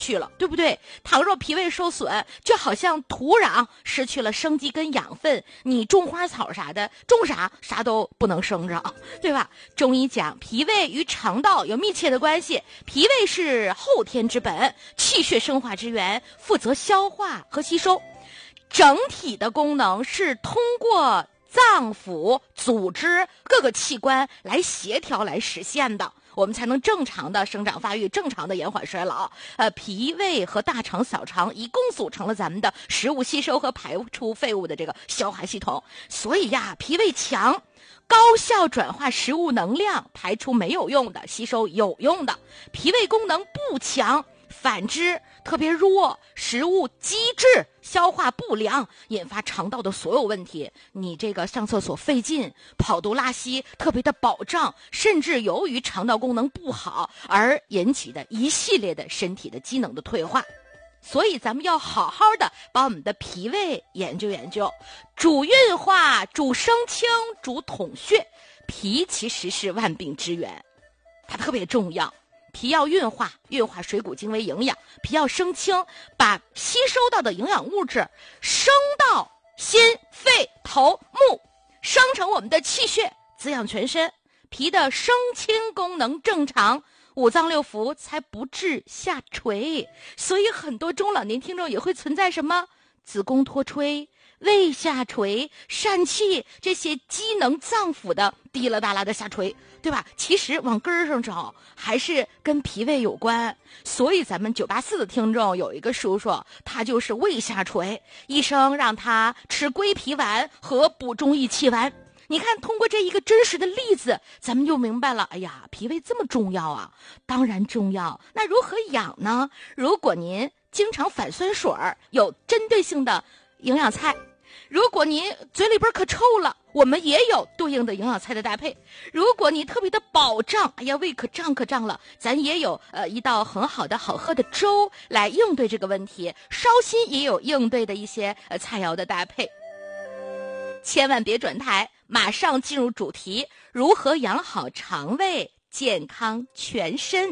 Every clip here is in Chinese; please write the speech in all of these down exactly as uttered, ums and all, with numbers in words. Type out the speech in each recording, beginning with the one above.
去了，对不对？倘若脾胃受损，就好像土壤失去了生机跟养分，你种花草啥的，种啥啥都不能生长，对吧？中医讲脾胃与肠道有密切的关系，脾胃是后天之本，气血生化之源，负责消化和吸收，整体的功能是通过脏腑、组织各个器官来协调来实现的，我们才能正常的生长发育，正常的延缓衰老。呃，脾胃和大肠、小肠一共组成了咱们的食物吸收和排出废物的这个消化系统。所以呀，脾胃强，高效转化食物能量，排出没有用的，吸收有用的。脾胃功能不强，反之特别弱，食物积滞，消化不良，引发肠道的所有问题。你这个上厕所费劲，跑肚拉稀特别的饱胀，甚至由于肠道功能不好而引起的一系列的身体的机能的退化。所以咱们要好好的把我们的脾胃研究研究，主运化，主升清，主统血。脾其实是万病之源，它特别重要。脾要运化，运化水谷精微营养；脾要升清，把吸收到的营养物质升到心、肺、头、目，生成我们的气血，滋养全身。脾的升清功能正常，五脏六腑才不致下垂。所以很多中老年听众也会存在什么子宫脱垂、胃下垂、疝气，这些机能脏腑的滴了哒啦的下垂，对吧？其实往根儿上找，还是跟脾胃有关。所以咱们九八四的听众有一个叔叔，他就是胃下垂，医生让他吃归脾丸和补中益气丸。你看，通过这一个真实的例子，咱们就明白了，哎呀，脾胃这么重要啊！当然重要。那如何养呢？如果您经常反酸水儿，有针对性的营养菜。如果您嘴里边可臭了，我们也有对应的营养菜的搭配。如果你特别的饱胀，哎呀，胃可胀可胀了，咱也有呃一道很好的好喝的粥来应对这个问题。烧心也有应对的一些呃菜肴的搭配。千万别转台，马上进入主题：如何养好肠胃，健康全身。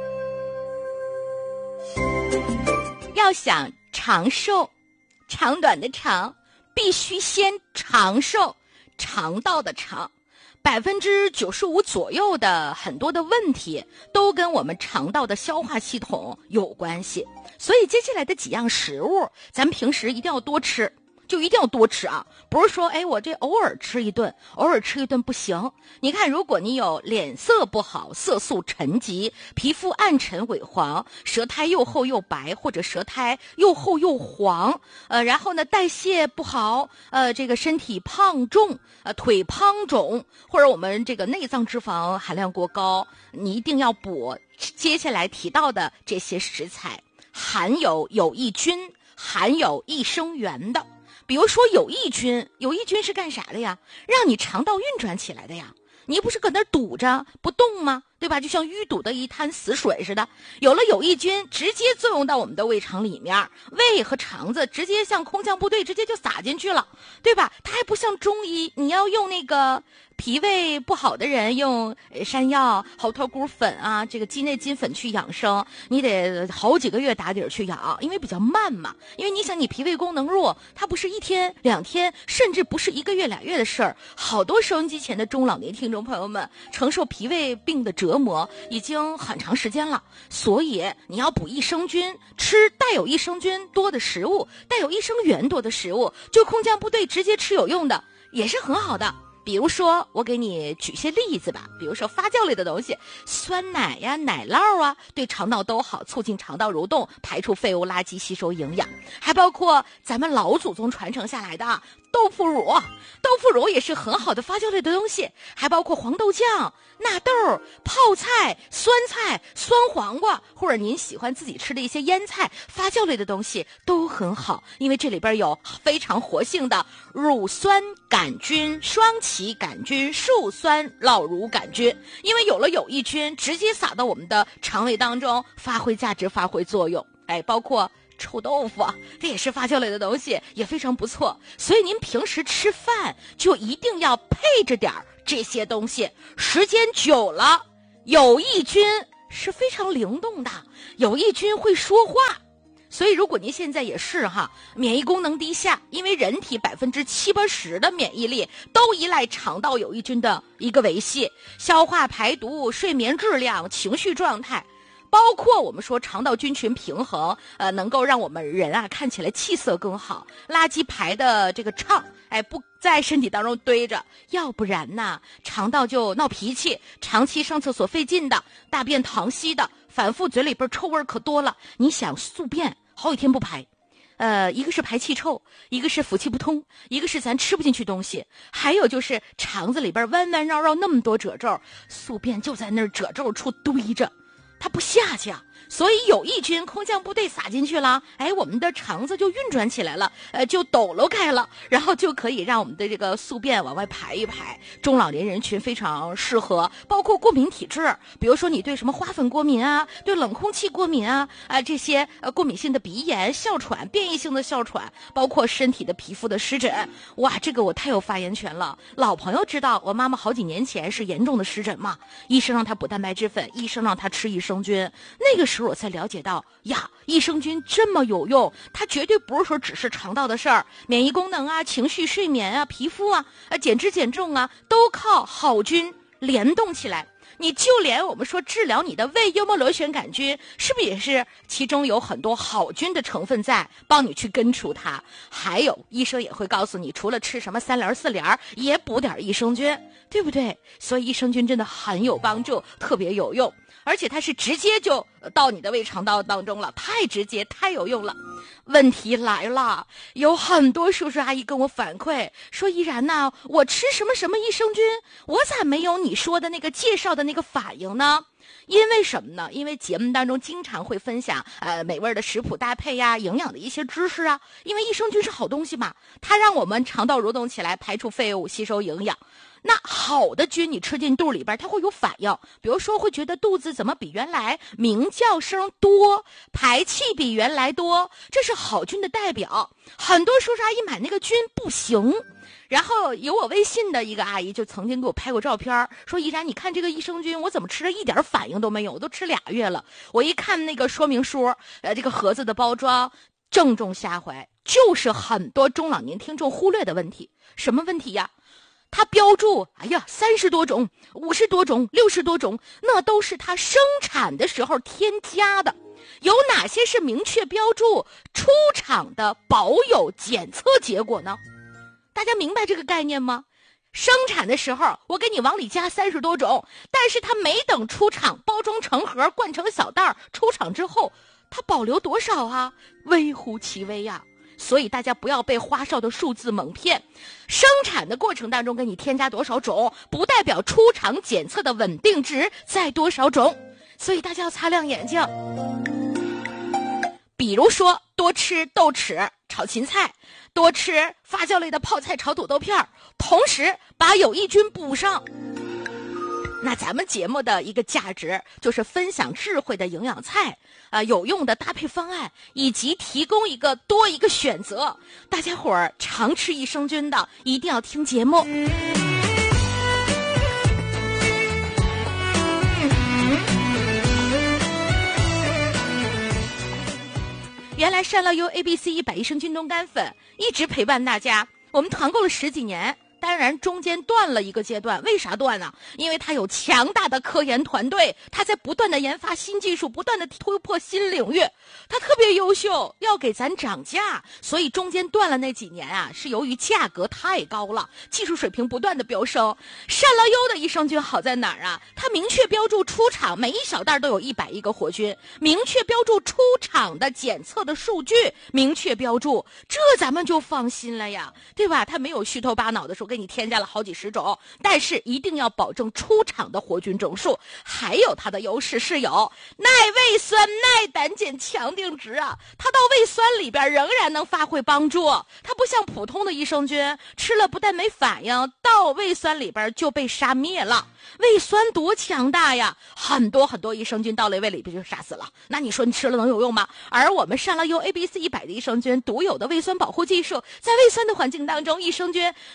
要想长寿，长短的长，必须先长寿，肠道的肠。百分之九十五左右的很多的问题都跟我们肠道的消化系统有关系，所以接下来的几样食物，咱们平时一定要多吃。就一定要多吃啊，不是说哎我这偶尔吃一顿，偶尔吃一顿不行。你看，如果你有脸色不好、色素沉积、皮肤暗沉萎黄、舌苔又厚又白，或者舌苔又厚又黄，呃，然后呢代谢不好，呃，这个身体胖重，呃，腿胖肿，或者我们这个内脏脂肪含量过高，你一定要补接下来提到的这些食材，含有有益菌、含有益生元的。比如说有益菌，有益菌是干啥的呀？让你肠道运转起来的呀。你不是搁那儿堵着不动吗？对吧？就像淤堵的一滩死水似的。有了有益菌，直接作用到我们的胃肠里面，胃和肠子直接像空降部队，直接就撒进去了，对吧？它还不像中医，你要用那个脾胃不好的人用山药、猴头菇粉啊，这个鸡内金粉去养生，你得好几个月打底儿去养，因为比较慢嘛。因为你想，你脾胃功能弱，它不是一天两天，甚至不是一个月俩月的事儿。好多收音机前的中老年听众朋友们承受脾胃病的折磨已经很长时间了，所以你要补益生菌，吃带有益生菌多的食物，带有益生元多的食物，就空降部队直接吃有用的也是很好的。比如说我给你举些例子吧，比如说发酵类的东西，酸奶呀、奶酪啊，对肠道都好，促进肠道蠕动，排出废物垃圾，吸收营养。还包括咱们老祖宗传承下来的豆腐乳，豆腐乳也是很好的发酵类的东西。还包括黄豆酱、纳豆、泡菜、酸菜、酸黄瓜，或者您喜欢自己吃的一些腌菜，发酵类的东西都很好，因为这里边有非常活性的乳酸杆菌、双歧杆菌、树酸酪乳杆菌。因为有了有益菌，直接撒到我们的肠胃当中，发挥价值，发挥作用。哎，包括臭豆腐，这也是发酵类的东西，也非常不错。所以您平时吃饭就一定要配着点这些东西，时间久了，有益菌是非常灵动的，有益菌会说话。所以如果您现在也是哈，免疫功能低下，因为人体百分之七八十的免疫力都依赖肠道有益菌的一个维系，消化排毒、睡眠质量、情绪状态，包括我们说肠道菌群平衡，呃，能够让我们人啊看起来气色更好，垃圾排的这个畅，哎，不在身体当中堆着，要不然呢，肠道就闹脾气，长期上厕所费劲的，大便溏稀的，反复嘴里边臭味可多了。你想宿便好几天不排，呃，一个是排气臭，一个是腑气不通，一个是咱吃不进去东西，还有就是肠子里边弯弯绕绕那么多褶皱，宿便就在那儿褶皱处堆着。它不下去啊，所以有益菌空降部队撒进去了，哎，我们的肠子就运转起来了，呃，就抖搂开了，然后就可以让我们的这个宿便往外排一排。中老年人群非常适合，包括过敏体质，比如说你对什么花粉过敏啊，对冷空气过敏啊，啊、呃、这些呃过敏性的鼻炎、哮喘、变异性的哮喘，包括身体的皮肤的湿疹，哇，这个我太有发言权了。老朋友知道，我妈妈好几年前是严重的湿疹嘛，医生让她补蛋白质粉，医生让她吃益生菌，那个时候我才了解到呀，益生菌这么有用，它绝对不是说只是肠道的事儿，免疫功能啊、情绪、睡眠啊、皮肤啊、啊减脂减重啊，都靠好菌联动起来。你就连我们说治疗你的胃幽门螺旋杆菌，是不是也是其中有很多好菌的成分在帮你去根除它？还有医生也会告诉你，除了吃什么三联四联，也补点益生菌，对不对？所以益生菌真的很有帮助，特别有用，而且它是直接就到你的胃肠道当中了，太直接太有用了。问题来了，有很多叔叔阿姨跟我反馈说，依然呢，我吃什么什么益生菌，我咋没有你说的那个介绍的那个反应呢？因为什么呢？因为节目当中经常会分享呃美味的食谱搭配呀、营养的一些知识啊。因为益生菌是好东西嘛，它让我们肠道蠕动起来，排出废物，吸收营养。那好的菌你吃进肚里边，它会有反应，比如说会觉得肚子怎么比原来鸣叫声多，排气比原来多，这是好菌的代表。很多叔叔阿姨买那个菌不行，然后有我微信的一个阿姨就曾经给我拍过照片，说依然你看这个益生菌，我怎么吃了一点反应都没有，我都吃俩月了。我一看那个说明书，呃，这个盒子的包装，正中下怀，就是很多中老年听众忽略的问题。什么问题呀？它标注，哎呀，三十多种、五十多种、六十多种，那都是它生产的时候添加的。有哪些是明确标注出厂的保有检测结果呢？大家明白这个概念吗？生产的时候我给你往里加三十多种，但是它没等出厂，包装成盒，灌成小袋，出厂之后它保留多少啊？微乎其微呀、啊。所以大家不要被花哨的数字蒙骗，生产的过程当中给你添加多少种，不代表出厂检测的稳定值在多少种，所以大家要擦亮眼睛。比如说多吃豆豉炒芹菜，多吃发酵类的泡菜炒土豆片，同时把有益菌补上。那咱们节目的一个价值就是分享智慧的营养菜，呃，有用的搭配方案，以及提供一个多一个选择。大家伙儿常吃益生菌的，一定要听节目。原来善乐优 A B C 一百益生菌冻干粉一直陪伴大家，我们团购了十几年。当然中间断了一个阶段，为啥断呢？因为它有强大的科研团队，它在不断的研发新技术，不断的突破新领域，它特别优秀，要给咱涨价，所以中间断了那几年啊，是由于价格太高了，技术水平不断的飙升。善乐优的益生菌好在哪儿啊？它明确标注出厂，每一小袋都有一百亿个活菌，明确标注出厂的检测的数据，明确标注，这咱们就放心了呀，对吧？它没有虚头巴脑的说给你添加了好几十种，但是一定要保证出厂的活菌整数。还有它的优势是有耐胃酸、耐胆碱、强定植啊，它到胃酸里边仍然能发挥帮助。它不像普通的益生菌，吃了不但没反应，到胃酸里边就被杀灭了。胃酸多强大呀，很多很多益生菌到了胃里边就杀死了，那你说你吃了能有用吗？而我们善乐优 A B C 一百的益生菌独有的胃酸保护技术，在胃酸的环境当中，益生菌俩仨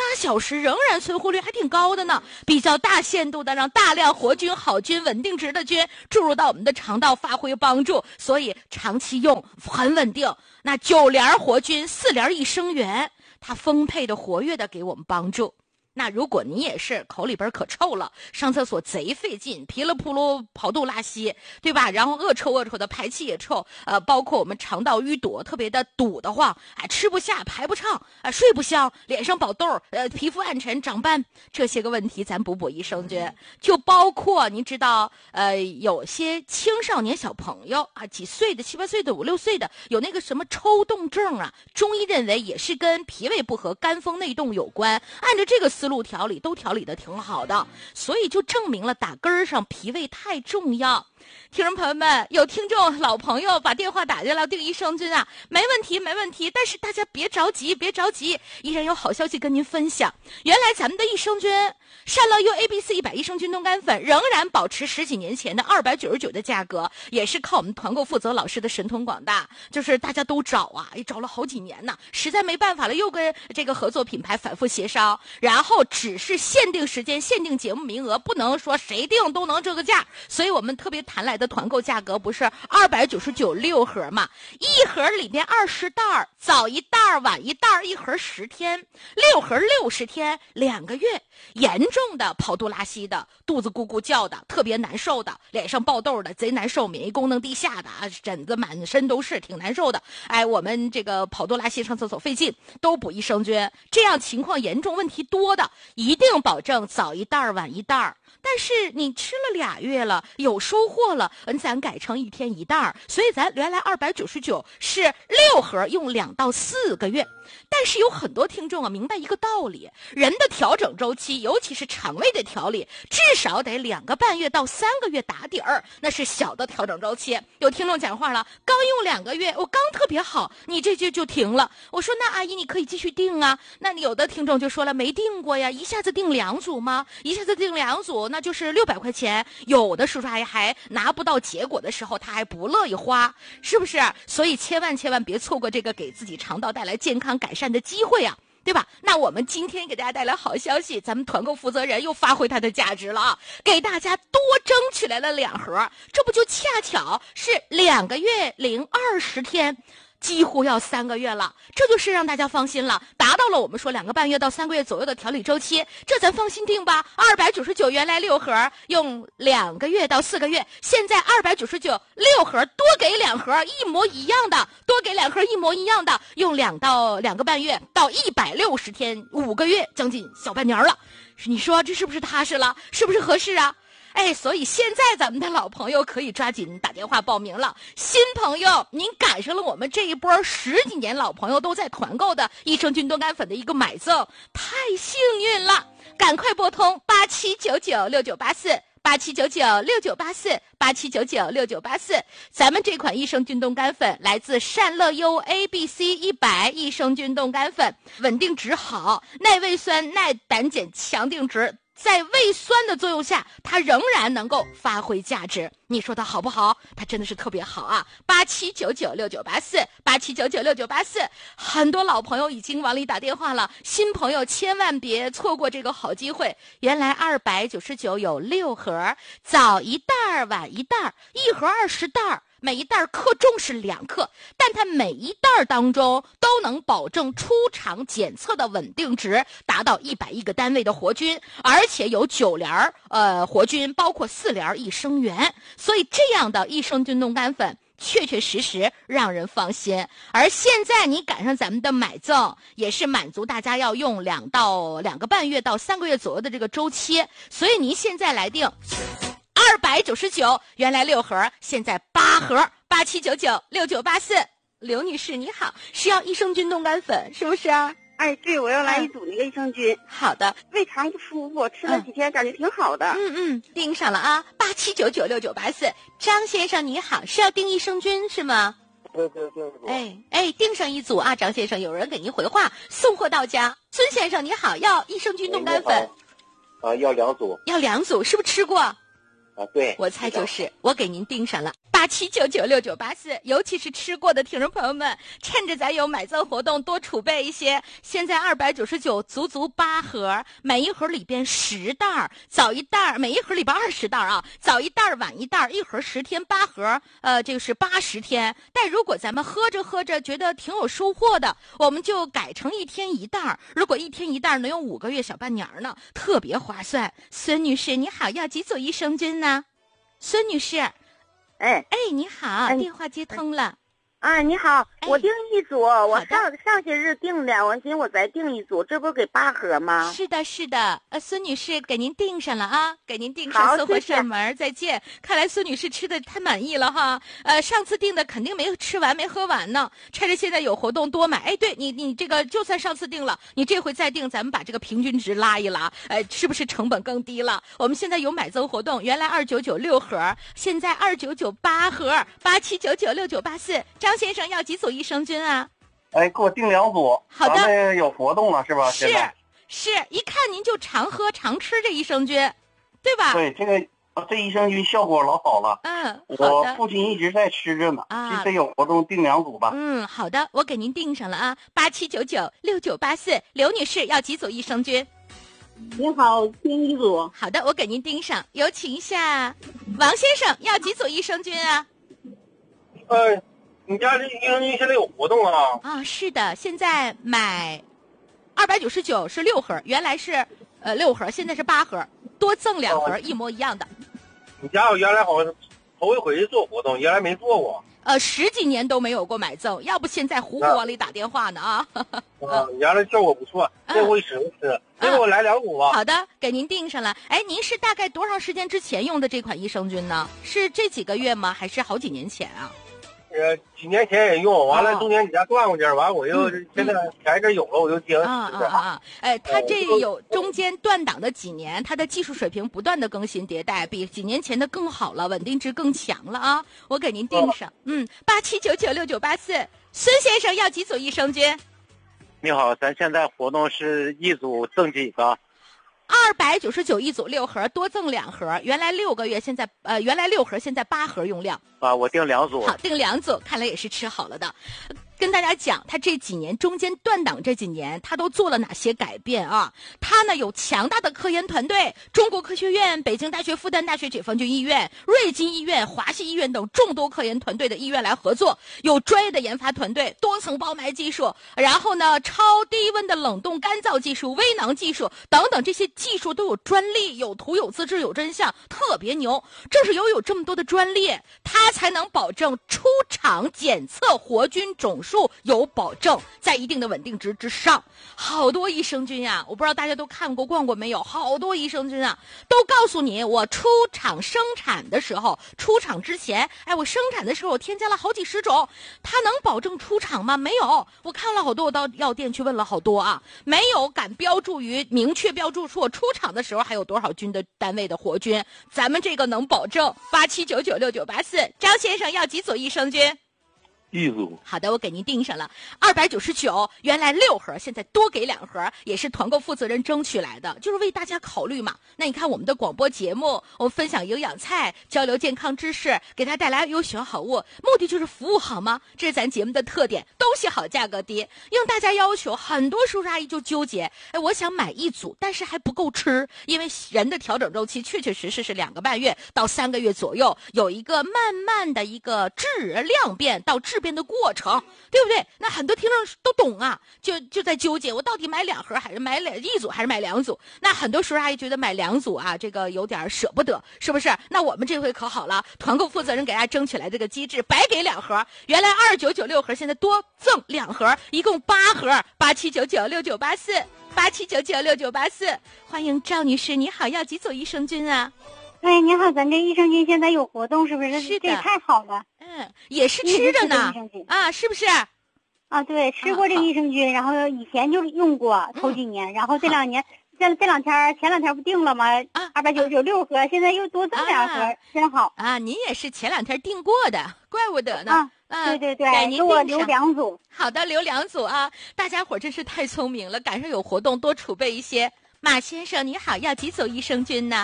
小时仍然存活率还挺高的呢，比较大限度的让大量活菌、好菌、稳定值的菌注入到我们的肠道发挥帮助，所以长期用很稳定。那九联活菌、四联益生元，它丰沛的活跃的给我们帮助。那如果你也是口里边可臭了，上厕所贼费劲，噼里扑噜跑肚拉稀，对吧？然后恶臭恶臭的，排气也臭，呃，包括我们肠道淤堵特别的堵得慌，哎，吃不下，排不畅，啊，睡不香，脸上宝痘，呃，皮肤暗沉长斑，这些个问题咱补补益生菌。就包括您知道，呃，有些青少年小朋友啊，几岁的，七八岁的，五六岁的，有那个什么抽动症啊，中医认为也是跟脾胃不和、肝风内动有关。按照这个思路调理都调理的挺好的，所以就证明了打根儿上脾胃太重要。听众朋友们，有听众老朋友把电话打进来订益生菌啊，没问题没问题，但是大家别着急别着急，依然有好消息跟您分享。原来咱们的益生菌善乐 U A B C 一百益生菌冻干粉仍然保持十几年前的二百九十九的价格，也是靠我们团购负责老师的神通广大，就是大家都找啊，也找了好几年呢，实在没办法了，又跟这个合作品牌反复协商，然后只是限定时间限定节目名额，不能说谁定都能这个价，所以我们特别谈来的团购价格不是二百九十九六盒嘛，一盒里面二十袋，早一袋晚一袋，一盒十天，六盒六十天，两个月。严重的跑肚拉稀的，肚子咕咕叫的，特别难受的，脸上爆痘的，贼难受，免疫功能低下的啊，疹子满身都是，挺难受的。哎，我们这个跑肚拉稀上厕所费劲，都补益生菌。这样情况严重、问题多的，一定保证早一袋晚一袋。但是你吃了俩月了，有收获了，嗯，咱改成一天一袋，所以咱原来二百九十九是六盒，用两到四个月。但是有很多听众啊，明白一个道理，人的调整周期，尤其是肠胃的调理，至少得两个半月到三个月打底儿，那是小的调整周期。有听众讲话了，刚用两个月，我刚特别好，你这就就停了。我说那阿姨你可以继续订啊。那你有的听众就说了，没订过呀，一下子订两组吗？一下子订两组，那就是六百块钱。有的叔叔阿姨还拿不到结果的时候，他还不乐意花，是不是？所以千万千万别错过这个给自己肠道带来健康改善的机会啊，对吧？那我们今天给大家带来好消息，咱们团购负责人又发挥他的价值了啊，给大家多争取来了两盒，这不就恰巧是两个月零二十天，几乎要三个月了，这就是让大家放心了，达到了我们说两个半月到三个月左右的调理周期，这咱放心定吧。二百九十九原来六盒，用两个月到四个月，现在二百九十九六盒多给两盒一模一样的，多给两盒一模一样的，用两到两个半月到一百六十天，五个月，将近小半年了。你说这是不是踏实了？是不是合适啊？哎，所以现在咱们的老朋友可以抓紧打电话报名了。新朋友，您赶上了我们这一波十几年老朋友都在团购的益生菌冻干粉的一个买赠，太幸运了！赶快拨通八七九九六九八四八七九九六九八四八七九九六九八四。咱们这款益生菌冻干粉来自善乐 U A B C 一百益生菌冻干粉，稳定值好，耐胃酸、耐胆碱、强定值。在胃酸的作用下，它仍然能够发挥价值。你说它好不好？它真的是特别好啊！八七九九六九八四八七九九六九八四，很多老朋友已经往里打电话了，新朋友千万别错过这个好机会。原来二百九十九有六盒，早一袋晚一袋，一盒二十袋。每一袋克重是两克，但它每一袋当中都能保证出厂检测的稳定值达到一百亿个单位的活菌，而且有九联呃活菌，包括四联益生元，所以这样的益生菌冻干粉确确实实让人放心。而现在你赶上咱们的买赠，也是满足大家要用两到两个半月到三个月左右的这个周期，所以您现在来定二百九十九，原来六盒，现在八盒，八七九九六九八四。刘女士你好，是要益生菌冻干粉是不是啊？ 哎，对，我要来一组那个益生菌。 嗯、好的， 胃肠不舒服，吃了几天、嗯、感觉挺好的。 嗯嗯，订上了啊，八七九九六九八四。张先生你好，是要订益生菌是吗？ 对对对。 哎哎，订上一组啊，张先生，有人给您回话，送货到家。孙先生你好，要益生菌冻干粉。 啊，要两组。 要两组，是不是吃过？ 啊，对， 我猜就是，我给您订上了八八七九九六九八四，尤其是吃过的听众朋友们，趁着咱有买赠活动，多储备一些。现在二百九十九，足足八盒，每一盒里边十袋儿，早一袋儿，每一盒里边二十袋儿啊，早一袋儿，晚一袋儿，一盒十天，八盒，呃，这个是八十天。但如果咱们喝着喝着觉得挺有收获的，我们就改成一天一袋儿。如果一天一袋儿能有五个月小半年呢，特别划算。孙女士你好，要几组益生菌呢？孙女士。 哎哎，你好， 哎电话接通了。 啊，你好， 哎我订一组，我好的上上些日订的，我寻思我再订一组，这不是给八盒吗？ 是的，是的，呃，孙女士给您订上了啊，给您订上， 好送货谢谢上门儿，再见。看来孙女士吃的太满意了哈，呃，上次订的肯定没吃完，没喝完呢。趁着现在有活动，多买。哎，对你，你这个就算上次订了，你这回再订，咱们把这个平均值拉一拉，呃，是不是成本更低了？我们现在有买赠活动，原来二九九六盒，现在二九九八盒，八七九九六九八四。张先生要几组益生菌啊？ 哎，给我订两组， 好的咱们有活动了是吧？ 是现在是，一看您就常喝常吃这益生菌，对吧？ 对这个呃这益生菌效果老好了， 嗯，好我的。 父亲一直在吃着呢。 啊这次有活动订两组吧。 嗯，好的，我给您订上了啊，八七九九六九八四。刘女士要几组益生菌？ 你好，订一组。 好的，我给您订上。有请一下王先生，要几组益生菌啊？ 呃，你家这益生菌现在有活动啊？ 啊，是的，现在买二百九十九是六盒，原来是呃六盒，现在是八盒，多赠两盒，一模一样的。 你家我原来好像头一回做活动，原来没做过。 呃，十几年都没有过买赠，要不现在呼呼往里打电话呢啊！ 啊，你家这效果不错，这回使不使？这给我来两组吧。 好的，给您订上了。哎，您是大概多长时间之前用的这款益生菌呢？是这几个月吗？还是好几年前啊？ 呃，几年前也用，完哦了中间你家断过劲儿，完我又嗯现在前一阵有了，我就接着啊使啊啊！哎，它这呃有中间断档的几年，它的技术水平不断的更新迭代，比几年前的更好了，稳定值更强了啊！我给您订上，嗯，八七九九六九八四。孙先生要几组益生菌？ 你好，咱现在活动是一组赠几个？ 二百九十九一组六盒，多赠两盒。原来六个月，现在呃原来六盒，现在八盒用量。 啊，我订两组。 好，订两组，看来也是吃好了的。跟大家讲，他这几年中间断档这几年，他都做了哪些改变啊？他呢有强大的科研团队，中国科学院、北京大学、复旦大学解放军医院、瑞金医院、华西医院等众多科研团队的医院来合作，有专业的研发团队、多层包埋技术，然后呢超低温的冷冻干燥技术、微囊技术等等，这些技术都有专利，有图有资质有真相，特别牛。正是由于有这么多的专利，它才能保证出厂检测活菌种数有保证，在一定的稳定值之上。好多益生菌啊，我不知道大家都看过逛过没有，好多益生菌啊都告诉你，我出厂生产的时候，出厂之前，哎，我生产的时候我添加了好几十种，它能保证出厂吗？没有。我看了好多，我到药店去问了好多啊，没有敢标注于明确标注出我出厂的时候还有多少菌的单位的活菌，咱们这个能保证。八七九九六九八四。张先生要几组益生菌？ 一组。 好的，我给您订上了，二百九十九，原来六盒，现在多给两盒，也是团购负责人争取来的，就是为大家考虑嘛。那你看我们的广播节目，我们分享营养菜，交流健康知识，给大家带来优选好物，目的就是服务好吗？这是咱节目的特点，东西好，价格低。应大家要求，很多叔叔阿姨就纠结，哎，我想买一组，但是还不够吃，因为人的调整周期确确实实是两个半月到三个月左右，有一个慢慢的一个质量变到质变的过程，对不对？那很多听众都懂啊，就就在纠结，我到底买两盒还是买两一组还是买两组？那很多叔叔阿姨觉得买两组啊，这个有点舍不得，是不是？那我们这回可好了，团购负责人给大家争取来这个机制，白给两盒，原来二九九六盒，现在多赠两盒，一共八盒，八七九九六九八四，八七九九六九八四。欢迎赵女士，你好，要几组益生菌啊？ 哎，你好，咱这益生菌现在有活动，是不是？ 是的， 这也太好了。 嗯，也是吃着呢啊，是不是？ 啊，对，吃过这个益生菌，然后以前就用过头几年，然后这两年这这两天前两天不定了吗？ 啊， 二百九十九六盒，现在又多赠两盒，真好啊！您也是前两天订过的，怪不得呢。 啊， 啊对对对， 给您给我留两组。 好的，留两组啊！大家伙真是太聪明了，赶上有活动多储备一些。马先生你好，要几组益生菌呢？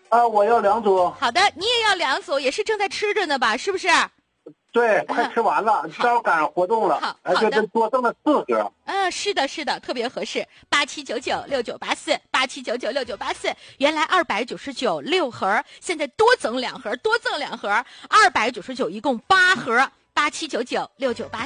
啊，我要两组。 好的，你也要两组，也是正在吃着呢吧？是不是？ 对，快吃完了，正好赶上活动了。 好， 而且这多剩了四盒。 嗯，是的，是的，特别合适。八七九九六九八四，八七九九六九八四，原来二百九十九六盒，现在多赠两盒，多赠两盒，二百九十九，一共八盒。八七九九六九八。